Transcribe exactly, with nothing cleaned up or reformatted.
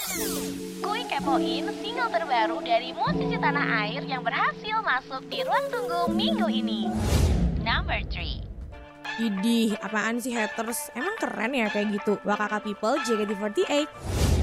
Kuy kepoin single terbaru dari musisi tanah air yang berhasil masuk di ruang tunggu minggu ini. Number three. Idih, apaan sih haters? Emang keren ya kayak gitu? Wakaka People J K T empat delapan.